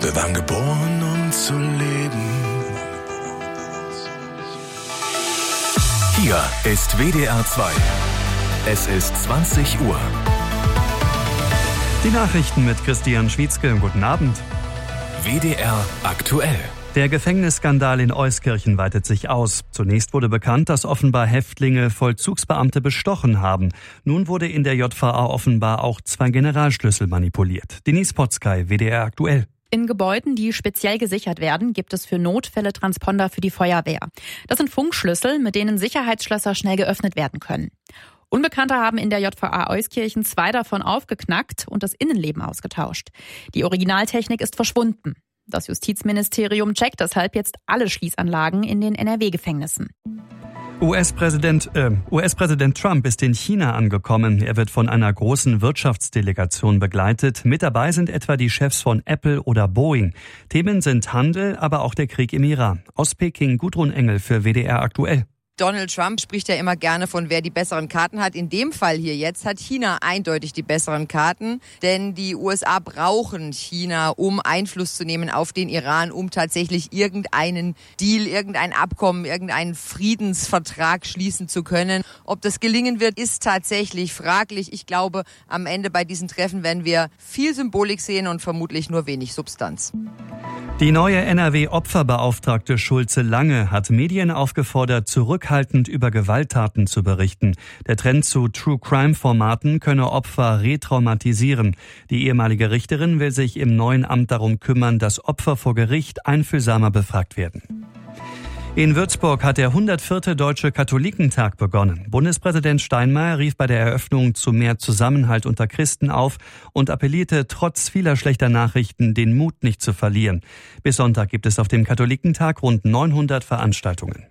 Wir waren geboren, um zu leben. Hier ist WDR 2. Es ist 20 Uhr. Die Nachrichten mit Christian Schwietzke. Guten Abend. WDR aktuell. Der Gefängnisskandal in Euskirchen weitet sich aus. Zunächst wurde bekannt, dass offenbar Häftlinge Vollzugsbeamte bestochen haben. Nun wurde in der JVA offenbar auch 2 Generalschlüssel manipuliert. Denise Potzkay, WDR aktuell. In Gebäuden, die speziell gesichert werden, gibt es für Notfälle Transponder für die Feuerwehr. Das sind Funkschlüssel, mit denen Sicherheitsschlösser schnell geöffnet werden können. Unbekannte haben in der JVA Euskirchen 2 davon aufgeknackt und das Innenleben ausgetauscht. Die Originaltechnik ist verschwunden. Das Justizministerium checkt deshalb jetzt alle Schließanlagen in den NRW-Gefängnissen. US-Präsident Trump ist in China angekommen. Er wird von einer großen Wirtschaftsdelegation begleitet. Mit dabei sind etwa die Chefs von Apple oder Boeing. Themen sind Handel, aber auch der Krieg im Iran. Aus Peking Gudrun Engel für WDR aktuell. Donald Trump spricht ja immer gerne von, wer die besseren Karten hat. In dem Fall hier jetzt hat China eindeutig die besseren Karten, denn die USA brauchen China, um Einfluss zu nehmen auf den Iran, um tatsächlich irgendeinen Deal, irgendein Abkommen, irgendeinen Friedensvertrag schließen zu können. Ob das gelingen wird, ist tatsächlich fraglich. Ich glaube, am Ende bei diesen Treffen werden wir viel Symbolik sehen und vermutlich nur wenig Substanz. Die neue NRW-Opferbeauftragte Schulze Lange hat Medien aufgefordert, zurückhaltend über Gewalttaten zu berichten. Der Trend zu True-Crime-Formaten könne Opfer retraumatisieren. Die ehemalige Richterin will sich im neuen Amt darum kümmern, dass Opfer vor Gericht einfühlsamer befragt werden. In Würzburg hat der 104. Deutsche Katholikentag begonnen. Bundespräsident Steinmeier rief bei der Eröffnung zu mehr Zusammenhalt unter Christen auf und appellierte, trotz vieler schlechter Nachrichten den Mut nicht zu verlieren. Bis Sonntag gibt es auf dem Katholikentag rund 900 Veranstaltungen.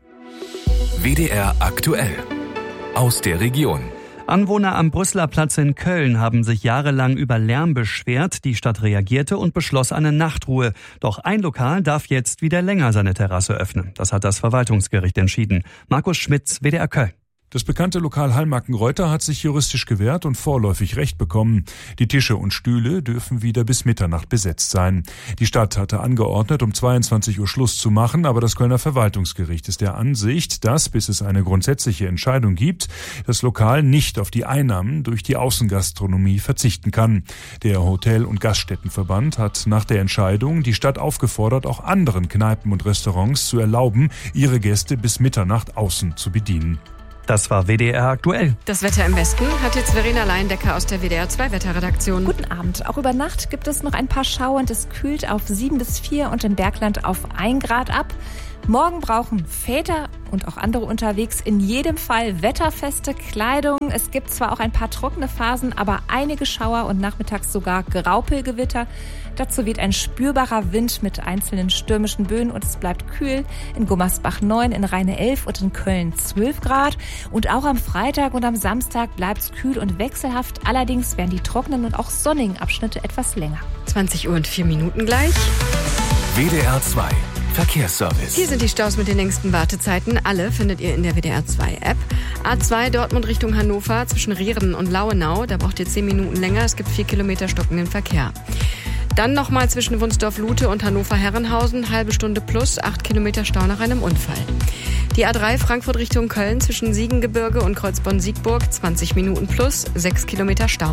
WDR aktuell. Aus der Region. Anwohner am Brüsseler Platz in Köln haben sich jahrelang über Lärm beschwert. Die Stadt reagierte und beschloss eine Nachtruhe. Doch ein Lokal darf jetzt wieder länger seine Terrasse öffnen. Das hat das Verwaltungsgericht entschieden. Markus Schmitz, WDR Köln. Das bekannte Lokal Hallmarkenreuter hat sich juristisch gewehrt und vorläufig Recht bekommen. Die Tische und Stühle dürfen wieder bis Mitternacht besetzt sein. Die Stadt hatte angeordnet, um 22 Uhr Schluss zu machen, aber das Kölner Verwaltungsgericht ist der Ansicht, dass, bis es eine grundsätzliche Entscheidung gibt, das Lokal nicht auf die Einnahmen durch die Außengastronomie verzichten kann. Der Hotel- und Gaststättenverband hat nach der Entscheidung die Stadt aufgefordert, auch anderen Kneipen und Restaurants zu erlauben, ihre Gäste bis Mitternacht außen zu bedienen. Das war WDR aktuell. Das Wetter im Westen hat jetzt Verena Leindecker aus der WDR 2 Wetterredaktion. Guten Abend. Auch über Nacht gibt es noch ein paar Schauer und es kühlt auf 7 bis 4 und im Bergland auf 1 Grad ab. Morgen brauchen Väter und auch andere unterwegs in jedem Fall wetterfeste Kleidung. Es gibt zwar auch ein paar trockene Phasen, aber einige Schauer und nachmittags sogar Graupelgewitter. Dazu weht ein spürbarer Wind mit einzelnen stürmischen Böen und es bleibt kühl. In Gummersbach 9, in Rheine 11 und in Köln 12 Grad. Und auch am Freitag und am Samstag bleibt es kühl und wechselhaft. Allerdings werden die trockenen und auch sonnigen Abschnitte etwas länger. 20 Uhr und 4 Minuten gleich. WDR 2 Verkehrsservice. Hier sind die Staus mit den längsten Wartezeiten. Alle findet ihr in der WDR 2 App. A2 Dortmund Richtung Hannover zwischen Rierden und Lauenau. Da braucht ihr 10 Minuten länger. Es gibt 4 Kilometer stockenden Verkehr. Dann nochmal zwischen Wunsdorf-Lute und Hannover-Herrenhausen, halbe Stunde plus, 8 Kilometer Stau nach einem Unfall. Die A3 Frankfurt Richtung Köln zwischen Siegengebirge und Kreuzborn-Siegburg, 20 Minuten plus, 6 Kilometer Stau.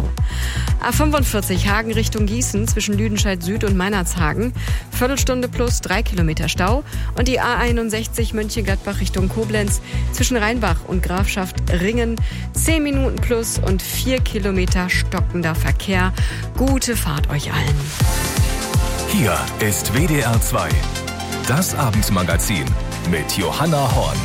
A45 Hagen Richtung Gießen zwischen Lüdenscheid Süd und Meinerzhagen, Viertelstunde plus, 3 Kilometer Stau. Und die A61 Mönchengladbach Richtung Koblenz zwischen Rheinbach und Grafschaft Ringen, 10 Minuten plus und 4 Kilometer stockender Verkehr. Gute Fahrt euch allen. Hier ist WDR 2. Das Abendmagazin mit Johanna Horn.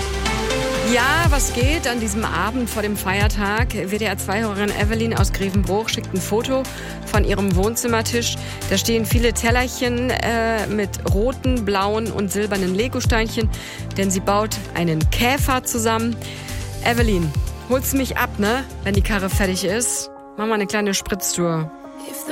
Ja, was geht an diesem Abend vor dem Feiertag? WDR 2-Hörerin Evelyn aus Grevenbruch schickt ein Foto von ihrem Wohnzimmertisch. Da stehen viele Tellerchen mit roten, blauen und silbernen Legosteinchen, denn sie baut einen Käfer zusammen. Evelyn, holst du mich ab, ne? Wenn die Karre fertig ist? Mach mal eine kleine Spritztour.